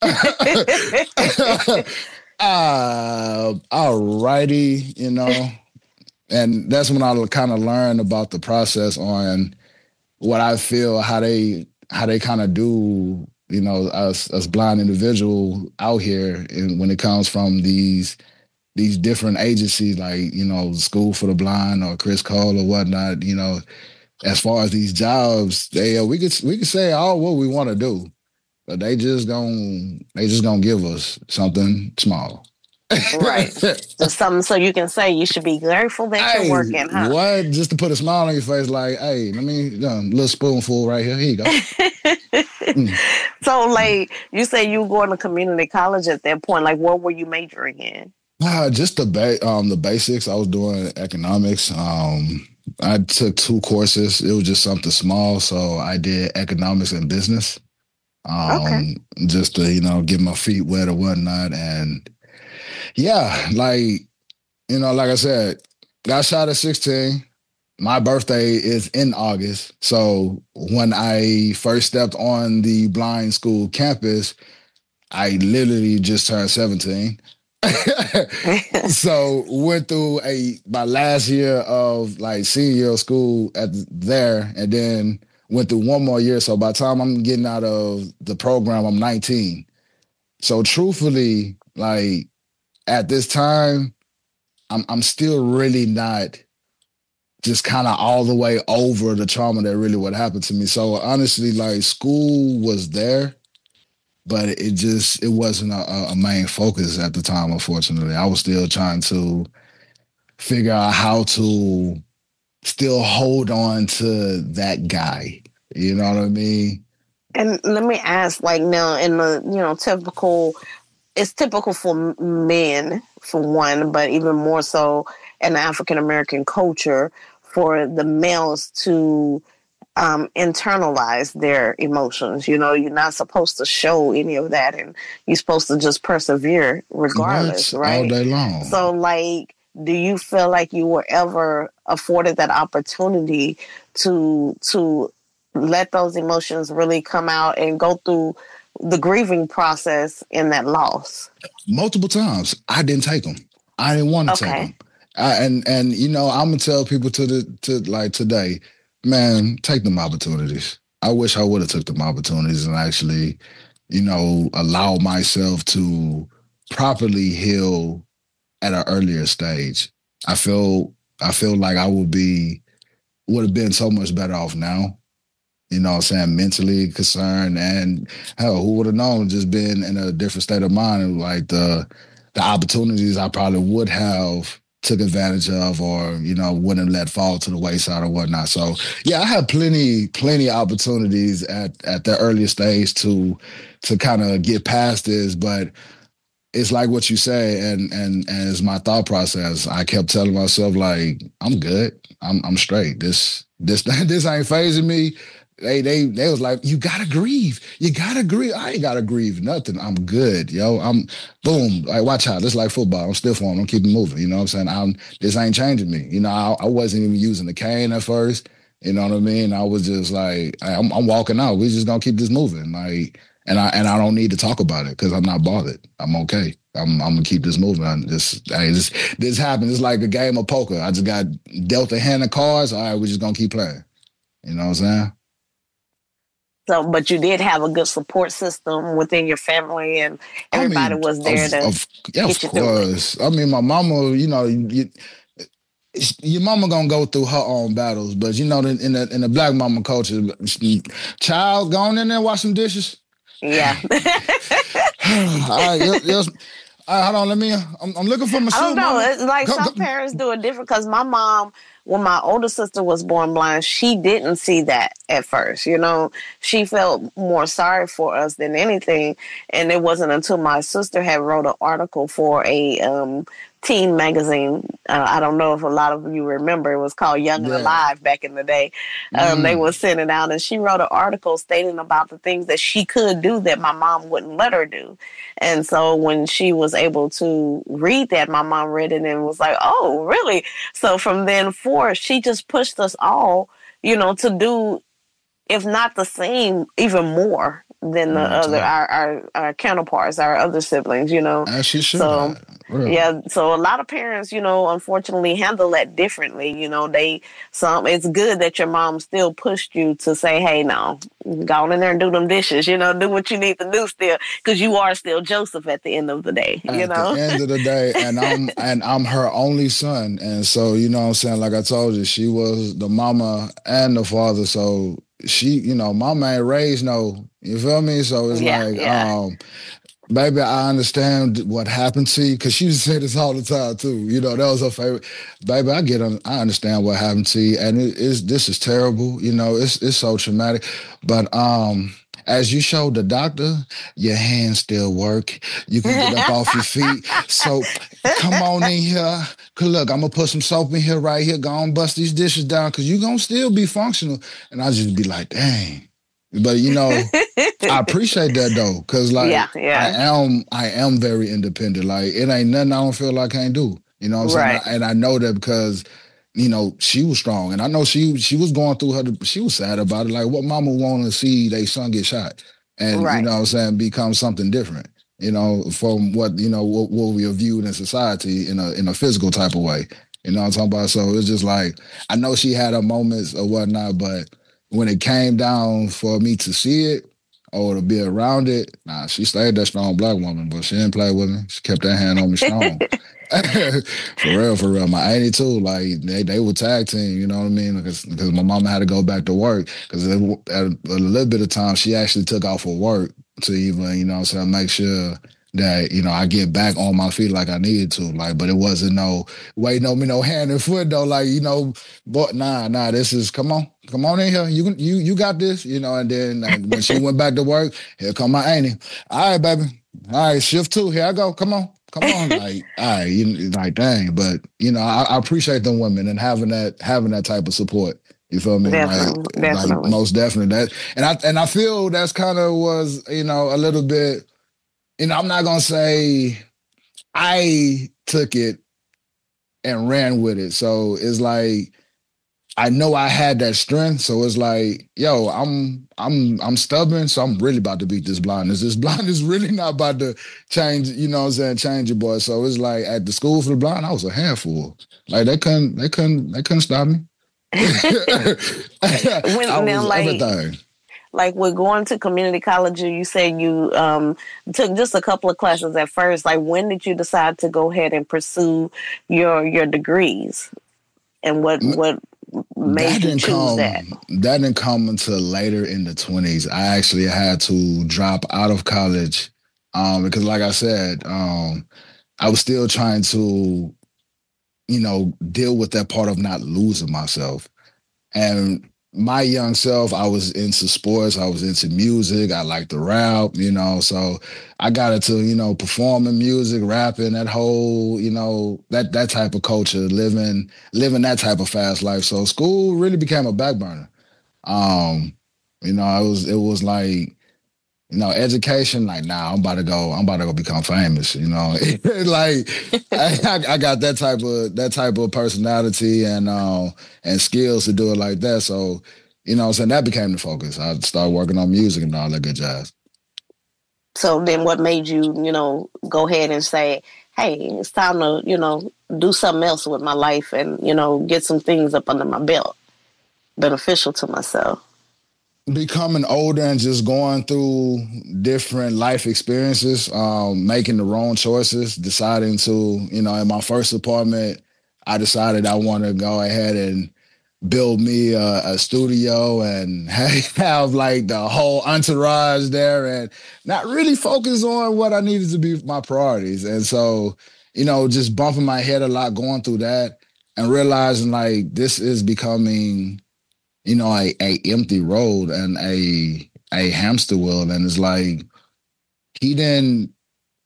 uh, alrighty, you know. And that's when I kind of learned about the process on what I feel, how they how they kind of do, you know, us us blind individual out here, and when it comes from these these different agencies, like, you know, School for the Blind or Chris Cole or whatnot, you know, as far as these jobs, they uh, we could we could say all what we want to do, but they just gonna they just gonna give us something small. Right. Just something so you can say you should be grateful that hey, you're working, huh? What? Just to put a smile on your face, like, hey, let me, you know, a little spoonful right here. Here you go. mm. So, like, you say you were going to community college at that point. Like, what were you majoring in? Uh, just the ba- um the basics. I was doing economics. Um, I took two courses. It was just something small, so I did economics and business. Um, okay. Just to, you know, get my feet wet or whatnot, and yeah, like, you know, like I said, got shot at sixteen. My birthday is in August. So when I first stepped on the blind school campus, I literally just turned seventeen. So went through a my last year of like senior year of school at there, and then went through one more year. So by the time I'm getting out of the program, I'm nineteen. So truthfully, like, at this time, I'm I'm still really not just kind of all the way over the trauma that really what happened to me. So honestly, like, school was there, but it just it wasn't a, a main focus at the time. Unfortunately, I was still trying to figure out how to still hold on to that guy. You know what I mean? And let me ask, like, now in the, you know, typical. It's typical for men, for one, but even more so in the African American culture, for the males to um, internalize their emotions. You know, you're not supposed to show any of that, and you're supposed to just persevere regardless, what? right? All day long. So, like, do you feel like you were ever afforded that opportunity to to let those emotions really come out and go through the grieving process in that loss? Multiple times. I didn't take them. I didn't want to okay. take them. I, and and you know, I'm gonna tell people to the to like today, man, take them opportunities. I wish I would have took them opportunities and actually, you know, allow myself to properly heal at an earlier stage. I feel I feel like I would be would have been so much better off now. You know what I'm saying? Mentally concerned, and hell, who would have known, just being in a different state of mind, and like the the opportunities I probably would have took advantage of, or, you know, wouldn't let fall to the wayside or whatnot. So yeah, I had plenty, plenty of opportunities at at the earlier stage to to kind of get past this, but it's like what you say, and and and it's my thought process. I kept telling myself, like, I'm good. I'm I'm straight. This this this ain't phasing me. They they they was like, you gotta grieve. You gotta grieve. I ain't gotta grieve nothing. I'm good, yo. I'm boom. Like, watch out. This is like football. I'm stiff on. I'm keeping moving. You know what I'm saying? I'm this ain't changing me. You know, I, I wasn't even using the cane at first. You know what I mean? I was just like, I'm, I'm walking out. We just gonna keep this moving. Like, and I and I don't need to talk about it because I'm not bothered. I'm okay. I'm I'm gonna keep this moving. I'm just hey, this this happened. It's like a game of poker. I just got dealt a hand of cards. All right, we're just gonna keep playing. You know what I'm saying? So, but you did have a good support system within your family, and everybody I mean, was there of, to of, yeah, get of you course. Through it. I mean, my mama, you know, you, your mama gonna go through her own battles, but you know, in the in the black mama culture, child, go on in there and wash some dishes. Yeah. All right, yes, yes. All right, hold on, let me. I'm, I'm looking for my. I don't know. Mama. It's like go, some go. parents do it different. Because my mom, when my older sister was born blind, she didn't see that at first. You know, she felt more sorry for us than anything. And it wasn't until my sister had wrote an article for a um, teen magazine. Uh, I don't know if a lot of you remember. It was called Young and Yeah. Alive back in the day. Um, they Mm. were sending out, and she wrote an article stating about the things that she could do that my mom wouldn't let her do. And so when she was able to read that, my mom read it and was like, "Oh, really?" So from then forth, she just pushed us all, you know, to do, if not the same, even more than the Real other talk. our, our our counterparts, our other siblings, you know. As she should So have. Real. yeah, so a lot of parents, you know, unfortunately handle that differently. You know, they some it's good that your mom still pushed you to say, "Hey, no, go in there and do them dishes." You know, do what you need to do still, because you are still Joseph at the end of the day. You At the know. end of the day, and I'm and I'm her only son. And so, you know what I'm saying? Like I told you, she was the mama and the father. So she, you know, mama ain't raised no, you feel me? So it's Yeah, like, yeah. um, baby, I understand what happened to you, because she used to say this all the time too. You know, that was her favorite. Baby, I get, on, I understand what happened to you, and it is this is terrible. You know, it's it's so traumatic. But um, as you showed the doctor, your hands still work. You can get up off your feet. So come on in here. Cause look, I'm gonna put some soap in here right here. Go on, bust these dishes down, cause you gonna still be functional. And I just be like, dang. But you know, I appreciate that though, cause Yeah, like I yeah. am, I am very independent. Like it ain't nothing I don't feel like I can't do. You know what I'm saying? I, Right, and I know that because, you know, she was strong, and I know she she was going through her. She was sad about it. Like, what mama want to see their son get shot, and you right, know what I'm saying, become something different. You know, from what you know what, what we are viewed in society in a in a physical type of way. You know what I'm talking about? So it's just like I know she had her moments or whatnot, but when it came down for me to see it or to be around it, nah, she stayed that strong black woman, but she didn't play with me. She kept that hand on me strong. For real, for real. My auntie too, like they, they would tag team, you know what I mean? Because because my mama had to go back to work. Because at a little bit of time, she actually took off for work to even, you know what I'm saying, make sure that, you know, I get back on my feet like I needed to. Like, but it wasn't no waiting on me no hand and foot though. Like, you know, but nah, nah, this is come on, come on in here. You can you you got this, you know, and then and when she went back to work, here come my auntie. All right, baby. All right, shift two. Here I go. Come on. Come on. Like, all right, you like dang. But you know, I, I appreciate them women and having that having that type of support. You feel me? Like definitely, like definitely. most definitely that and I and I feel that's kind of was, you know, a little bit, you know, I'm not gonna say I took it and ran with it. So it's like I know I had that strength, so it's like, yo, I'm I'm I'm stubborn, so I'm really about to beat this blindness. This blindness really not about to change, you know what I'm saying, change your boy. So it's like at the school for the blind, I was a handful. Like they couldn't they couldn't they couldn't stop me. I When now, was like, everything. like with going to community college, you said you um, took just a couple of classes at first. Like, when did you decide to go ahead and pursue your your degrees, and what what That made you didn't choose that? come that didn't come until later in the twenties. I actually had to drop out of college um, because like I said, um, I was still trying to, you know, deal with that part of not losing myself. And my young self, I was into sports, I was into music, I liked to rap, you know, so I got into, you know, performing music, rapping, that whole, you know, that that type of culture, living living that type of fast life. So school really became a back burner. Um, you know, it was it was like, you know, education, like, nah, I'm about to go, I'm about to go become famous, you know. Like I, I got that type of that type of personality and uh, and skills to do it like that. So, you know what I'm saying, that became the focus. I started working on music and all that good jazz. So then, what made you, you know, go ahead and say, "Hey, it's time to, you know, do something else with my life and, you know, get some things up under my belt, beneficial to myself." Becoming older and just going through different life experiences, um, making the wrong choices, deciding to, you know, in my first apartment, I decided I want to go ahead and build me a, a studio and have like the whole entourage there and not really focus on what I needed to be my priorities. And so, you know, just bumping my head a lot going through that and realizing like this is becoming, you know, a, a empty road and a a hamster wheel. And it's like he didn't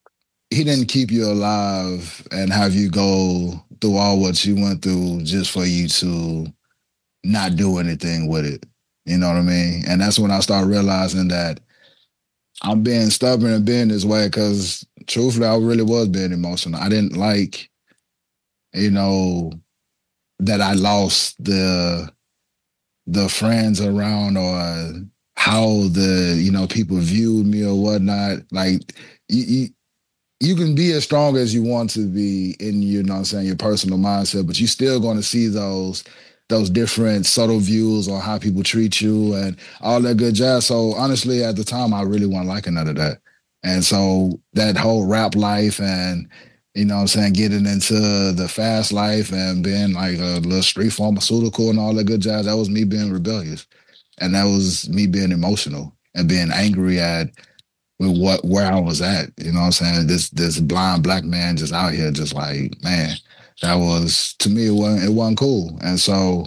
he didn't keep you alive and have you go through all what you went through just for you to not do anything with it. You know what I mean? And that's when I started realizing that I'm being stubborn and being this way because truthfully, I really was being emotional. I didn't like, you know, that I lost the the friends around or how the, you know, people viewed me or whatnot. Like you, you you can be as strong as you want to be in, you know what I'm saying, your personal mindset, but you're still going to see those those different subtle views on how people treat you and all that good jazz. So honestly, at the time, I really wasn't liking none of that. And so that whole rap life and, you know what I'm saying, getting into the fast life and being like a little street pharmaceutical and all that good jazz, that was me being rebellious. And that was me being emotional and being angry at with what where I was at. You know what I'm saying? This this blind black man just out here, just like, man, that was to me it wasn't it wasn't cool. And so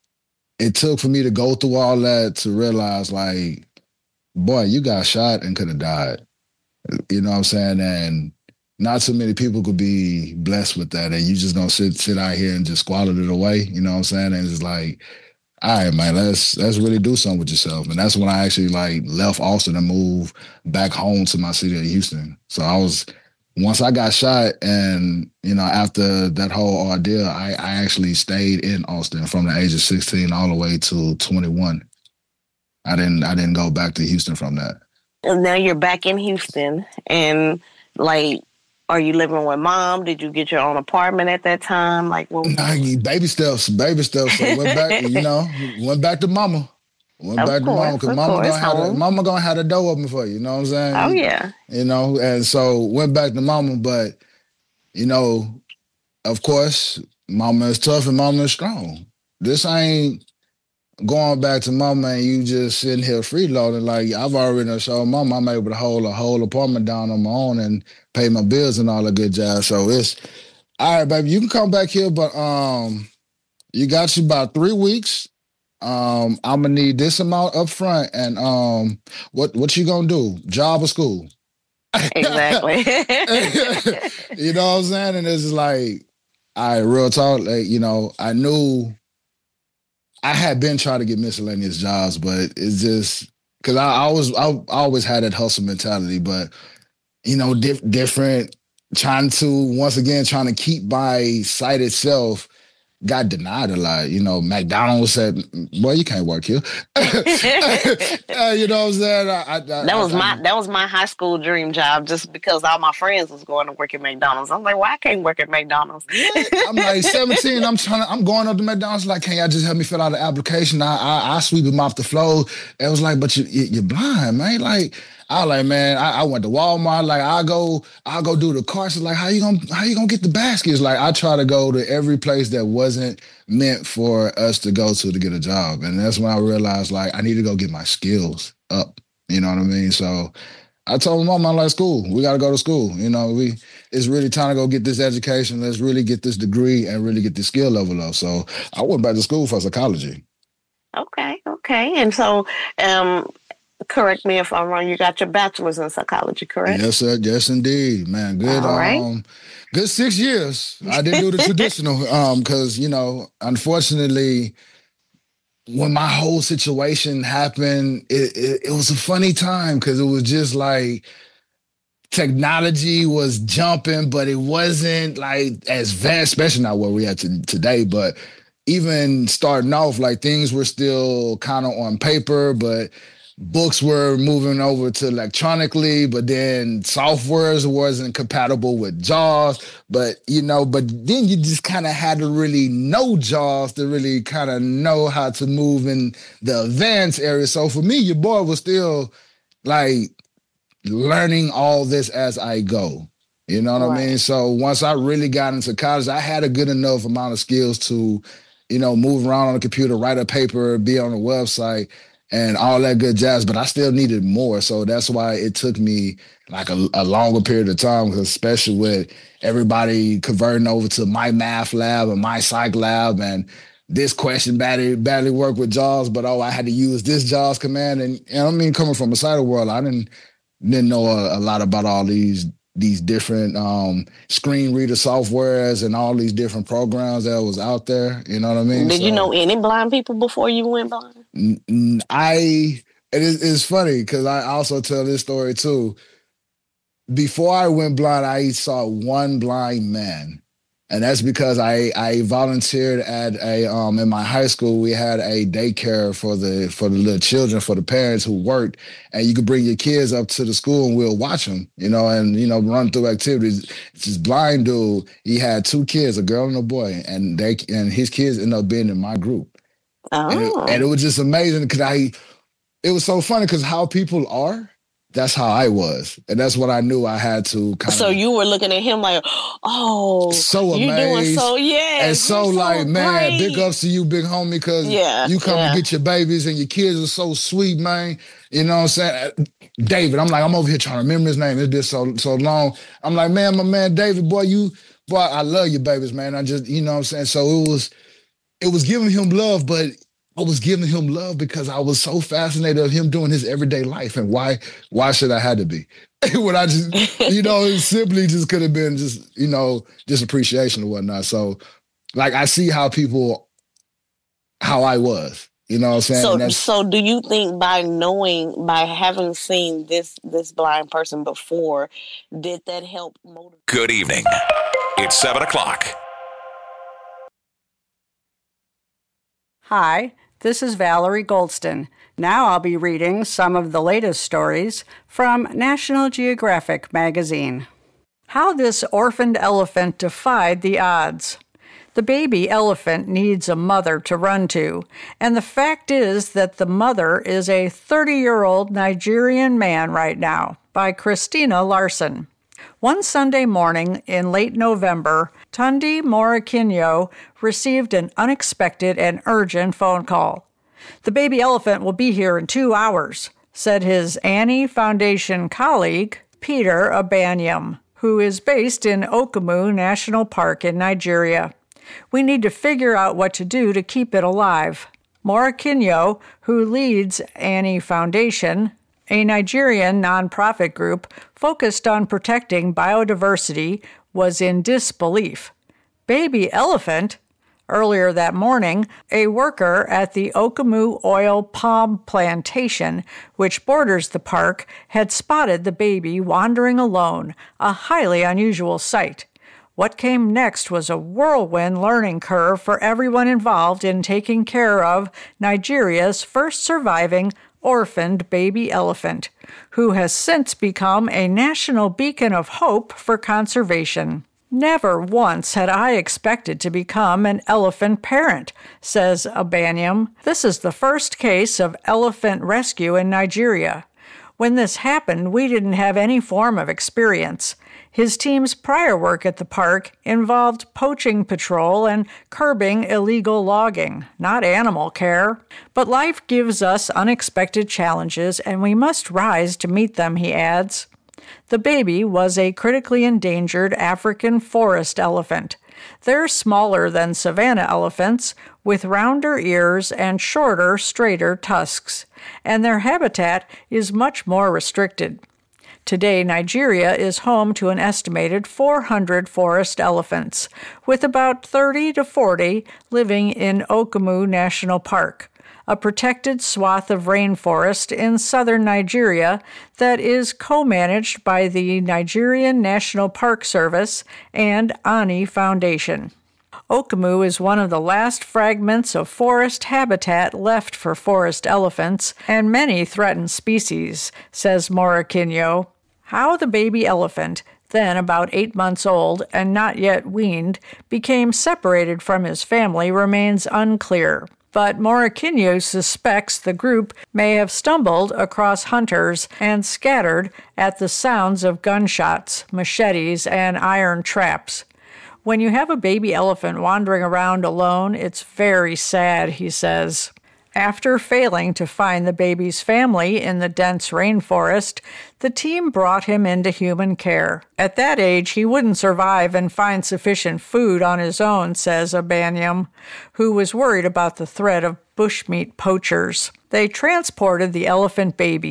it took for me to go through all that to realize like, boy, you got shot and could have died. You know what I'm saying? And not so many people could be blessed with that. And you just gonna sit sit out here and just squander it away. You know what I'm saying? And it's like, all right, man, let's let's really do something with yourself. And that's when I actually like left Austin and moved back home to my city of Houston. So I was once I got shot and, you know, after that whole ordeal, I, I actually stayed in Austin from the age of sixteen all the way to twenty-one. I didn't I didn't go back to Houston from that. And now you're back in Houston, and like, are you living with mom? Did you get your own apartment at that time? Like, well, Nah, baby steps, baby steps. So went back, you know, went back to mama. Went of back to mama course, because of mama course, gonna have the, home. mama gonna have the door open for you. You know what I'm Oh saying? yeah. You know, and so went back to mama, but you know, of course, mama is tough and mama is strong. This ain't going back to mama and you just sitting here freeloading. Like I've already shown mama I'm able to hold a whole apartment down on my own and pay my bills and all the good jazz. So it's all right, baby. You can come back here, but um, you got you about three weeks. Um, I'm gonna need this amount up front, and um, what what you gonna do? Job or school? Exactly. You know what I'm saying? And it's like, I real talk. Like you know, I knew I had been trying to get miscellaneous jobs, but it's just because I, I always I, I always had that hustle mentality, but you know, diff- different. Trying to once again trying to keep my site itself got denied a lot. You know, McDonald's said, "Boy, you can't work here." Uh, you know what I'm saying? I, I, That I, was I, my that was my high school dream job. Just because all my friends was going to work at McDonald's, I'm like, well, I can't work at McDonald's. what? I'm like seventeen. I'm trying to. I'm going up to McDonald's. Like, can y'all just help me fill out the application? I I, I sweep them off the floor. It was like, but you, you you're blind, man. Like. I was like, man, I, I went to Walmart. Like, I go, I go do the carts. Like, how you gonna, how you gonna get the baskets? Like, I try to go to every place that wasn't meant for us to go to to get a job, and that's when I realized, like, I need to go get my skills up. You know what I mean? So I told my mom, I'm like, school. We got to go to school. You know, we it's really time to go get this education. Let's really get this degree and really get the skill level up. So I went back to school for psychology. Okay, okay. And so, um, correct me if I'm wrong. You got your bachelor's in psychology, correct? Yes, sir. Yes, indeed, man. Good. All right. Um, good six years. I didn't do the traditional. Um, because you know, unfortunately, when my whole situation happened, it it, it was a funny time because it was just like technology was jumping, but it wasn't like as vast, especially not where we at to, today. But even starting off, like things were still kind of on paper, but books were moving over to electronically, but then softwares wasn't compatible with JAWS. But you know, but then you just kind of had to really know JAWS to really kind of know how to move in the advanced area. So for me, your boy was still like learning all this as I go. You know what I mean? Right. So once I really got into college, I had a good enough amount of skills to, you know, move around on the computer, write a paper, be on a website, and all that good jazz. But I still needed more. So that's why it took me like a, a longer period of time, especially with everybody converting over to my math lab and my psych lab and this question badly badly worked with JAWS, but oh, I had to use this JAWS command. And, and I mean, coming from a cyber world, I didn't didn't know a, a lot about all these these different um, screen reader softwares and all these different programs that was out there. You know what I mean? Did So, you know any blind people before you went blind? n- n- I it is it's funny because I also tell this story too. Before I went blind, I saw one blind man. And that's because I, I volunteered at a um in my high school. We had a daycare for the for the little children, for the parents who worked, and you could bring your kids up to the school and we'll watch them, you know, and you know run through activities. This blind dude, he had two kids, a girl and a boy, and they and his kids ended up being in my group, and it, and it Oh. was just amazing because I it was so funny because how people are, that's how I was, and that's what I knew I had to kind So of you were looking at him like, oh, so you're doing amazed so, and yes, so you're like, so man, big great. ups to you, big homie, because Yeah, you come and yeah. get your babies and your kids are so sweet, man. You know what I'm saying? David, I'm like, I'm over here trying to remember his name. It's been so so long. I'm like, man, my man, David, boy, you, boy, I love your babies, man. I just, you know what I'm saying? So it was, it was giving him love, but I was giving him love because I was so fascinated of him doing his everyday life, and why why should I have to be? When I just, you know, it simply just could have been just, you know, just appreciation or whatnot. So like I see how people, how I was, you know what I'm saying? And So, that's so do you think by knowing, by having seen this this blind person before, did that help motivate? Good evening. It's seven o'clock. Hi, this is Valerie Goldston. Now I'll be reading some of the latest stories from National Geographic magazine. How this orphaned elephant defied the odds. The baby elephant needs a mother to run to, and the fact is that the mother is a thirty-year-old Nigerian man right now, by Christina Larson. One Sunday morning in late November, Tunde Morakinyo received an unexpected and urgent phone call. "The baby elephant will be here in two hours," said his Annie Foundation colleague, Peter Abanyam, who is based in Okamu National Park in Nigeria. "We need to figure out what to do to keep it alive." Morakinyo, who leads Annie Foundation, a Nigerian nonprofit group focused on protecting biodiversity, was in disbelief. Baby elephant? Earlier that morning, a worker at the Okamu oil palm plantation, which borders the park, had spotted the baby wandering alone, a highly unusual sight. What came next was a whirlwind learning curve for everyone involved in taking care of Nigeria's first surviving orphaned baby elephant, who has since become a national beacon of hope for conservation. "Never once had I expected to become an elephant parent," says Abanyam. "This is the first case of elephant rescue in Nigeria. When this happened, we didn't have any form of experience. His team's prior work at the park involved poaching patrol and curbing illegal logging, not animal care. But life gives us unexpected challenges, and we must rise to meet them," he adds. The baby was a critically endangered African forest elephant. They're smaller than savanna elephants, with rounder ears and shorter, straighter tusks, and their habitat is much more restricted. Today, Nigeria is home to an estimated four hundred forest elephants, with about thirty to forty living in Okamu National Park, a protected swath of rainforest in southern Nigeria that is co-managed by the Nigerian National Park Service and Annie Foundation. Okamu is one of the last fragments of forest habitat left for forest elephants and many threatened species, says Morakinyo. How the baby elephant, then about eight months old and not yet weaned, became separated from his family remains unclear. But Morakinyo suspects the group may have stumbled across hunters and scattered at the sounds of gunshots, machetes, and iron traps. "When you have a baby elephant wandering around alone, it's very sad," he says. After failing to find the baby's family in the dense rainforest, the team brought him into human care. "At that age, he wouldn't survive and find sufficient food on his own," says Abanyam, who was worried about the threat of bushmeat poachers. They transported the elephant baby,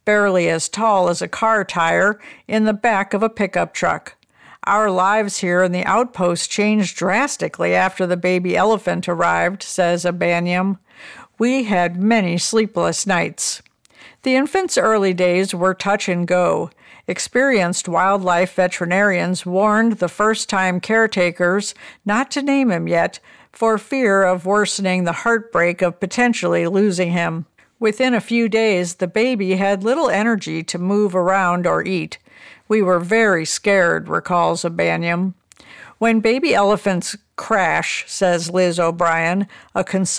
barely as tall as a car tire, in the back of a pickup truck. Our lives here in the outpost changed drastically after the baby elephant arrived, says Abaniam. We had many sleepless nights. The infant's early days were touch and go. Experienced wildlife veterinarians warned the first-time caretakers not to name him yet for fear of worsening the heartbreak of potentially losing him. Within a few days, the baby had little energy to move around or eat. We were very scared, recalls Abaniam. When baby elephants crash, says Liz O'Brien, a consultant